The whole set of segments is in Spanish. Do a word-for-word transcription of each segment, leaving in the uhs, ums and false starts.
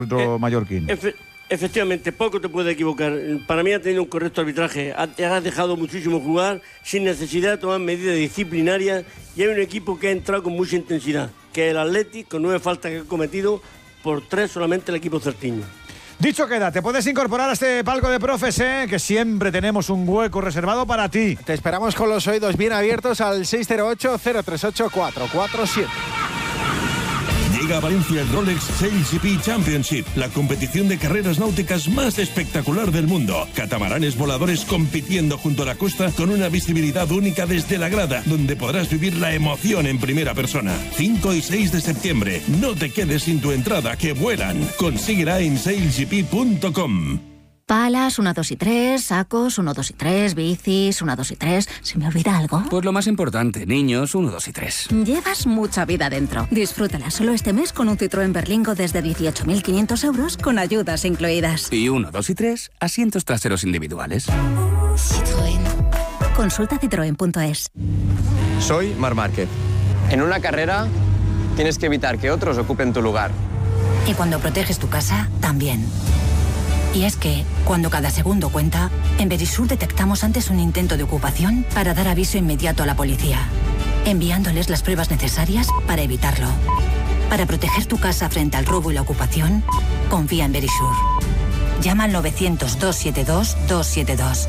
árbitro mallorquín. Efe, efectivamente, poco te puede equivocar. Para mí ha tenido un correcto arbitraje. Te has dejado muchísimo jugar sin necesidad de tomar medidas disciplinarias y hay un equipo que ha entrado con mucha intensidad, que es el Athletic, con nueve faltas que ha cometido, por tres solamente el equipo certiño. Dicho queda, te puedes incorporar a este palco de profes, ¿eh? Que siempre tenemos un hueco reservado para ti. Te esperamos con los oídos bien abiertos al seis cero ocho, cero tres ocho, cuatro cuatro siete. Llega a Valencia el Rolex Sails G P Championship, la competición de carreras náuticas más espectacular del mundo. Catamaranes voladores compitiendo junto a la costa con una visibilidad única desde la grada, donde podrás vivir la emoción en primera persona. cinco y seis de septiembre. No te quedes sin tu entrada, que vuelan. Consíguela en sails g p punto com. Palas, uno, dos y tres, sacos, uno, dos y tres, bicis, uno, dos y tres. ¿Se me olvida algo? Pues lo más importante, niños, uno, dos y tres. Llevas mucha vida dentro. Disfrútala solo este mes con un Citroën Berlingo desde dieciocho mil quinientos euros con ayudas incluidas. Y uno, dos y tres, asientos traseros individuales. Citroën. Consulta citroen punto es. Soy Marc Márquez. En una carrera tienes que evitar que otros ocupen tu lugar. Y cuando proteges tu casa, también. Y es que, cuando cada segundo cuenta, en Verisur detectamos antes un intento de ocupación para dar aviso inmediato a la policía, enviándoles las pruebas necesarias para evitarlo. Para proteger tu casa frente al robo y la ocupación, confía en Verisur. Llama al novecientos, doscientos setenta y dos, doscientos setenta y dos.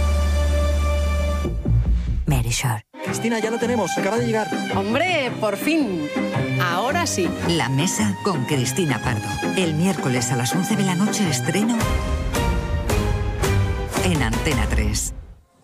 Verisur. Cristina, ya lo tenemos, acaba de llegar. ¡Hombre, por fin! Ahora sí. La mesa con Cristina Pardo. El miércoles a las once de la noche estreno en Antena tres.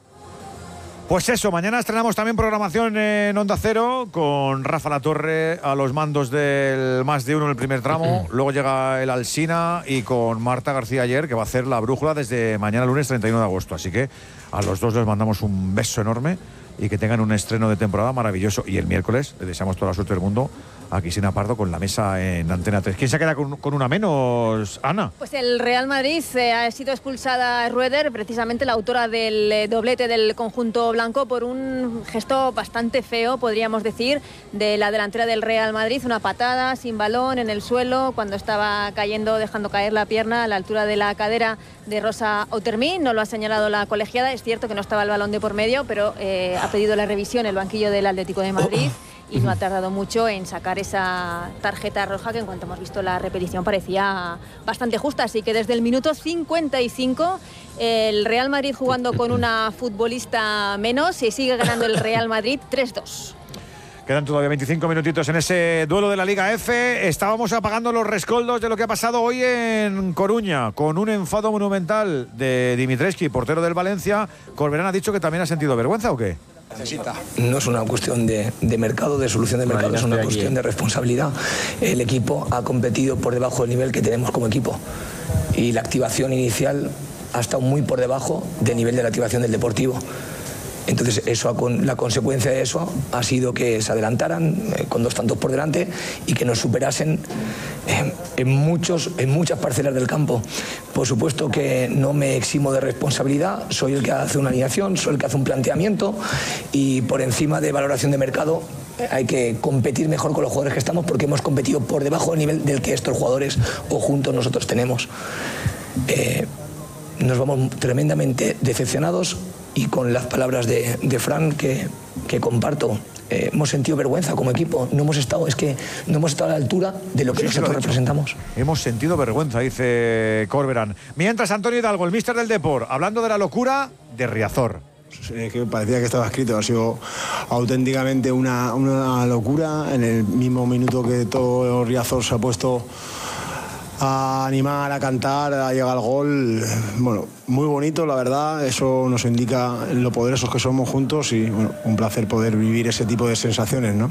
Pues eso, mañana estrenamos también programación en Onda Cero con Rafa Latorre a los mandos del Más de Uno en el primer tramo. Luego llega el Alsina y con Marta García Ayer, que va a hacer la brújula desde mañana lunes treinta y uno de agosto. Así que a los dos les mandamos un beso enorme y que tengan un estreno de temporada maravilloso. Y el miércoles le deseamos toda la suerte del mundo a Cristina Pardo con la mesa en Antena tres. ¿Quién se queda con, con una menos, Ana? Pues el Real Madrid eh, ha sido expulsada Rueder, precisamente la autora del eh, doblete del conjunto blanco, por un gesto bastante feo, podríamos decir, de la delantera del Real Madrid. Una patada sin balón en el suelo cuando estaba cayendo, dejando caer la pierna a la altura de la cadera de Rosa Otermin. No lo ha señalado la colegiada. Es cierto que no estaba el balón de por medio, pero eh, ha pedido la revisión el banquillo del Atlético de Madrid. Y no ha tardado mucho en sacar esa tarjeta roja que en cuanto hemos visto la repetición parecía bastante justa. Así que desde el minuto cincuenta y cinco el Real Madrid jugando con una futbolista menos y sigue ganando el Real Madrid tres dos. Quedan todavía veinticinco minutitos en ese duelo de la Liga F. Estábamos apagando los rescoldos de lo que ha pasado hoy en Coruña, con un enfado monumental de Dimitrescu, portero del Valencia. Corberán ha dicho que también ha sentido vergüenza, ¿o qué? Necesita. No es una cuestión de, de mercado, de solución de mercado, es una cuestión de responsabilidad. El equipo ha competido por debajo del nivel que tenemos como equipo y la activación inicial ha estado muy por debajo del nivel de la activación del Deportivo. Entonces eso, la consecuencia de eso ha sido que se adelantaran eh, con dos tantos por delante y que nos superasen eh, en, muchos, en muchas parcelas del campo. Por supuesto que no me eximo de responsabilidad, soy el que hace una alineación, soy el que hace un planteamiento y por encima de valoración de mercado hay que competir mejor con los jugadores que estamos porque hemos competido por debajo del nivel del que estos jugadores o juntos nosotros tenemos. Eh, nos vamos tremendamente decepcionados y con las palabras de, de Fran que, que comparto, eh, hemos sentido vergüenza como equipo, no hemos estado, es que no hemos estado a la altura de lo que sí, nosotros representamos. Hemos sentido vergüenza, dice Corberán. Mientras Antonio Hidalgo, el míster del Depor, hablando de la locura de Riazor. Es que parecía que estaba escrito, ha sido auténticamente una, una locura. En el mismo minuto que todo Riazor se ha puesto a animar, a cantar, a llegar al gol, bueno, muy bonito, la verdad, eso nos indica lo poderosos que somos juntos y bueno, un placer poder vivir ese tipo de sensaciones, ¿no?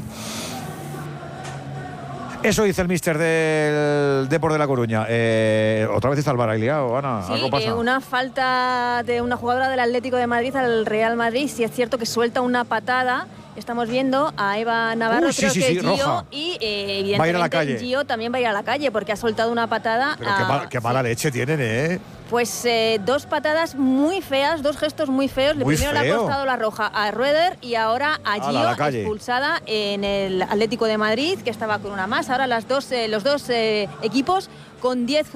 Eso dice el míster del Depor de La Coruña. Eh, otra vez está el VAR liado, Ana. Sí, ¿algo pasa? Eh, una falta de una jugadora del Atlético de Madrid al Real Madrid. Sí es cierto que suelta una patada Estamos viendo a Eva Navarro, Uh, sí, creo sí, que sí, Gio, roja. y eh, Va a ir a la evidentemente calle. Gio también va a ir a la calle porque ha soltado una patada. Pero a, qué, mal- qué mala leche tienen, ¿eh? Pues eh, dos patadas muy feas, dos gestos muy feos. Muy Primero le ha feo. costado la roja a Rueder y ahora a Ala, Gio, a la calle. expulsada en el Atlético de Madrid, que estaba con una más. Ahora las dos, eh, los dos eh, equipos con diez